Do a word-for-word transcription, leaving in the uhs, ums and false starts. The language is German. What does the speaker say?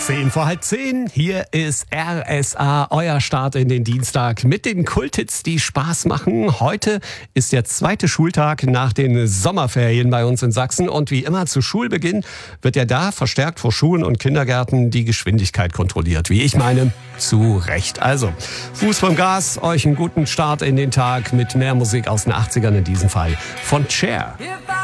Zehn vor halb zehn, hier ist R S A, euer Start in den Dienstag mit den Kulthits, die Spaß machen. Heute ist der zweite Schultag nach den Sommerferien bei uns in Sachsen und wie immer zu Schulbeginn wird ja da verstärkt vor Schulen und Kindergärten die Geschwindigkeit kontrolliert. Wie ich meine, zu Recht. Also, Fuß vom Gas, euch einen guten Start in den Tag mit mehr Musik aus den achtzigern in diesem Fall von Cher. If